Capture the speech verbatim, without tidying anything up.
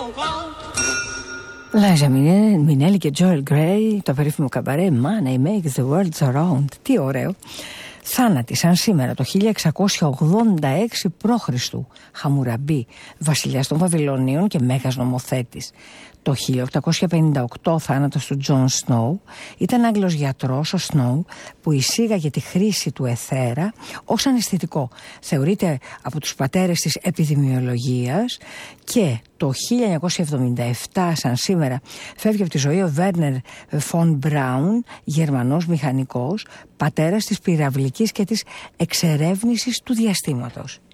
Λάζα Μινέλη και Τζόελ Γκρέι, το περίφημο καμπαρέ Money makes the world go round. Τι ωραίο. Θάνατη σαν σήμερα το χίλια εξακόσια ογδόντα έξι π.Χ. Χαμουραμπί, βασιλιάς των Βαβυλωνίων και μέγας νομοθέτης. Το χίλια οκτακόσια πενήντα οκτώ θάνατος του Τζον Σνόου. Ήταν Άγγλος γιατρός ο Σνόου που εισήγαγε τη χρήση του αιθέρα ως αναισθητικό. Θεωρείται από τους πατέρες της επιδημιολογίας. Και το χίλια εννιακόσια εβδομήντα επτά σαν σήμερα φεύγει από τη ζωή ο Βέρνερ Φον Μπράουν, Γερμανός μηχανικός, πατέρας της πυραυλικής και της εξερεύνησης του διαστήματος.